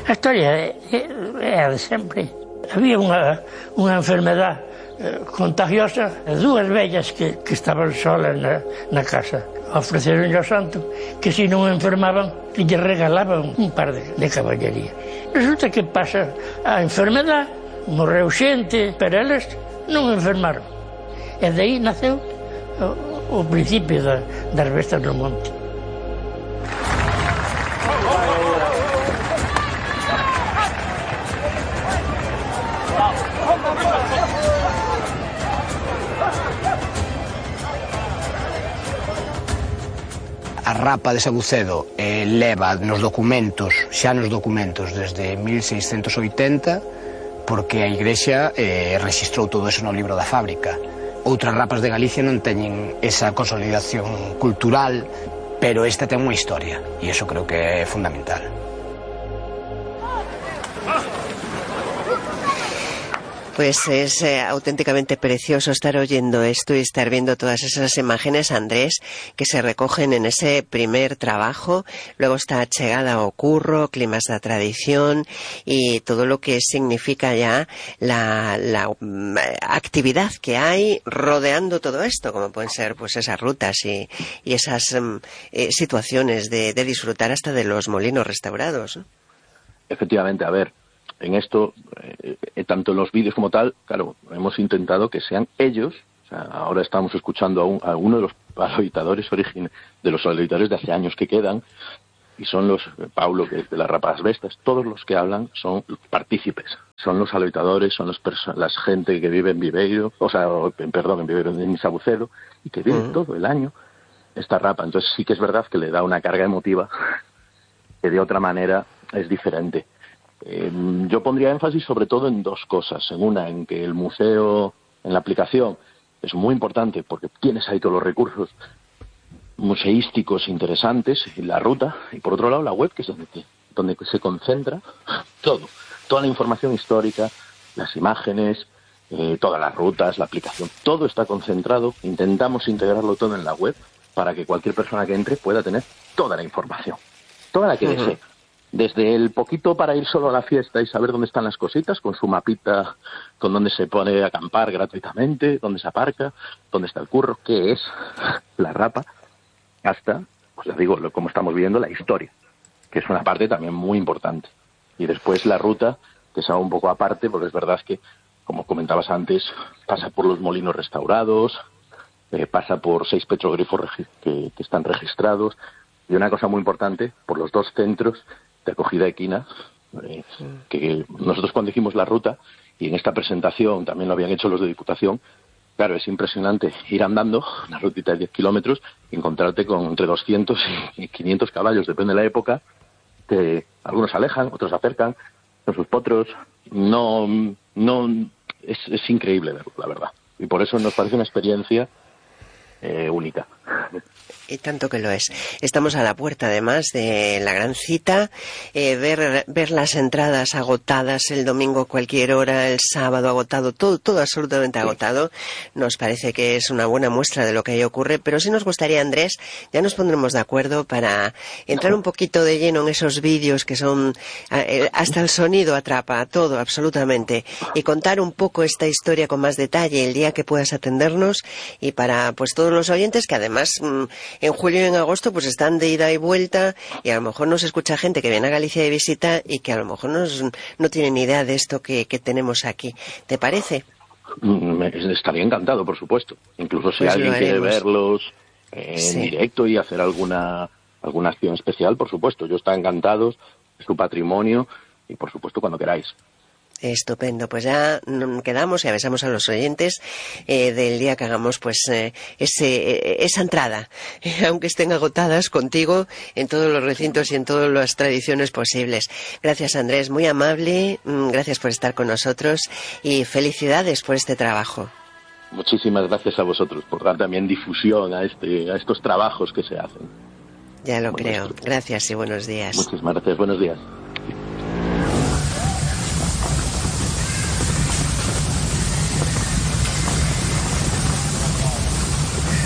A historia é a de sempre. Había unha enfermedad contagiosa, dúas vellas que estaban solas na casa. Ofreceron ao santo que se non enfermaban lle regalaban un par de caballería. Resulta que pasa a enfermedad, morreu xente, pero eles non enfermaron. E de aí naceu o principio das bestas no monte. A rapa de Sabucedo leva nos documentos, xa nos documentos desde 1680, porque a Igrexa rexistrou todo eso no libro da fábrica. Outras rapas de Galicia non teñen esa consolidación cultural, pero esta ten unha historia, e iso creo que é fundamental. Pues es auténticamente precioso estar oyendo esto y estar viendo todas esas imágenes, Andrés, que se recogen en ese primer trabajo. Luego está Chegada ao Curro, Climas da Tradición y todo lo que significa ya la actividad que hay rodeando todo esto, como pueden ser pues esas rutas y esas situaciones de disfrutar hasta de los molinos restaurados, ¿no? Efectivamente, a ver. En esto, tanto en los vídeos como tal, claro, hemos intentado que sean ellos. O sea, ahora estamos escuchando a uno de los aloitadores de los aloitadores de hace años que quedan, y son los, Paulo, que es de las Rapas Bestas, todos los que hablan son partícipes. Son los aloitadores, son la gente que vive en Viveiro, en Viveiro, en Sabucedo, y que vive todo el año esta rapa. Entonces sí que es verdad que le da una carga emotiva que de otra manera es diferente. Yo pondría énfasis sobre todo en dos cosas. En una, en que el museo, en la aplicación, es muy importante porque tienes ahí todos los recursos museísticos interesantes, y la ruta, y por otro lado la web, que es donde se concentra toda la información histórica, las imágenes, todas las rutas, la aplicación, todo está concentrado. Intentamos integrarlo todo en la web para que cualquier persona que entre pueda tener toda la información, toda la que desee. Desde el poquito para ir solo a la fiesta y saber dónde están las cositas, con su mapita, con dónde se pone a acampar gratuitamente, dónde se aparca, dónde está el curro, qué es la rapa, hasta, pues les digo, como estamos viendo, la historia, que es una parte también muy importante. Y después la ruta, que es algo un poco aparte, porque es verdad que, como comentabas antes, pasa por los molinos restaurados, pasa por 6 petroglifos que están registrados, y una cosa muy importante, por los 2 centros de acogida equina, que nosotros cuando hicimos la ruta, y en esta presentación también lo habían hecho los de Diputación, claro, es impresionante ir andando una rutita de 10 kilómetros y encontrarte con entre 200 y 500 caballos, depende de la época, que algunos se alejan, otros se acercan, con sus potros. Es increíble verlo, la verdad. Y por eso nos parece una experiencia única. Y tanto que lo es. Estamos a la puerta, además, de la gran cita. Ver las entradas agotadas el domingo a cualquier hora, el sábado agotado, todo absolutamente agotado, nos parece que es una buena muestra de lo que ahí ocurre. Pero sí nos gustaría, Andrés, ya nos pondremos de acuerdo para entrar un poquito de lleno en esos vídeos que son, hasta el sonido atrapa, todo, absolutamente, y contar un poco esta historia con más detalle el día que puedas atendernos, y para pues todos los oyentes que además en julio y en agosto pues están de ida y vuelta, y a lo mejor nos escucha gente que viene a Galicia de visita y que a lo mejor no tienen ni idea de esto que tenemos aquí. ¿Te parece? Estaría encantado, por supuesto. Incluso si Pues alguien quiere verlos en directo y hacer alguna acción especial, por supuesto. Yo estoy encantado, es tu patrimonio, y por supuesto cuando queráis. Estupendo, pues ya quedamos y avisamos a los oyentes del día que hagamos pues esa entrada, aunque estén agotadas, contigo en todos los recintos y en todas las tradiciones posibles. Gracias, Andrés, muy amable, gracias por estar con nosotros y felicidades por este trabajo. Muchísimas gracias a vosotros por dar también difusión a estos trabajos que se hacen. Ya lo creo. Gracias y buenos días. Muchísimas gracias, buenos días.